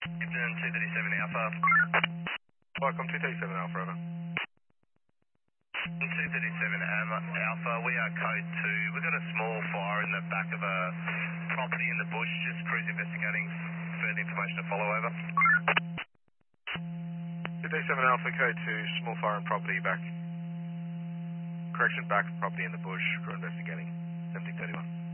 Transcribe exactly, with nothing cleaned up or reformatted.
Gibson two thirty-seven Alpha. Welcome two thirty-seven Alpha, over. two thirty-seven Alpha, we are code two. We've got a small fire in the back of a property in the bush, just cruise investigating. Further information to follow, over. two thirty-seven Alpha, code two, small fire and property back. Correction, back property in the bush, crew investigating. seventeen thirty-one.